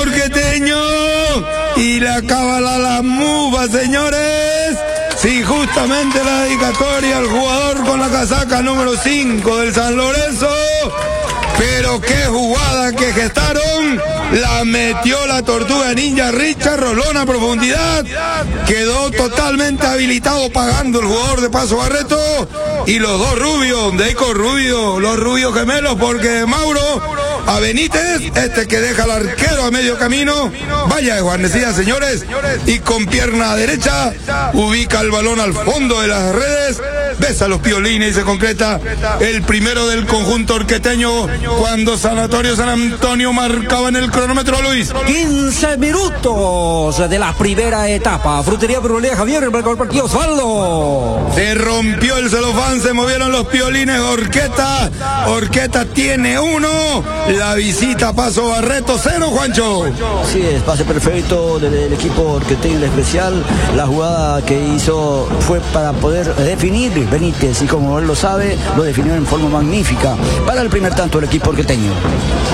Orqueteño. Y la cábala la mufa, señores. Sí, justamente la dedicatoria al jugador con la casaca número 5 del San Lorenzo. Pero qué jugada que gestaron. La metió la tortuga ninja Richard Rolón a profundidad. Quedó totalmente habilitado pagando el jugador de Paso Barreto. Y los dos rubios, Deco Rubio, los rubios gemelos, porque Mauro a Benítez, que deja al arquero a medio camino. Vaya desguarnecida, señores. Y con pierna derecha ubica el balón al fondo de las redes. Besa los piolines y se concreta el primero del conjunto orqueteño cuando Sanatorio San Antonio marcaba en el cronómetro, Luis. 15 minutos de la primera etapa. Frutería Brulea Javier, el partido Osvaldo. Se rompió el celofán, se movieron los piolines. Orqueta tiene 1. La visita Paso Barreto 0, Juancho. Sí, es pase perfecto del equipo orqueteño especial. La jugada que hizo fue para poder definir Benítez y como él lo sabe, lo definió en forma magnífica para el primer tanto del equipo orqueteño.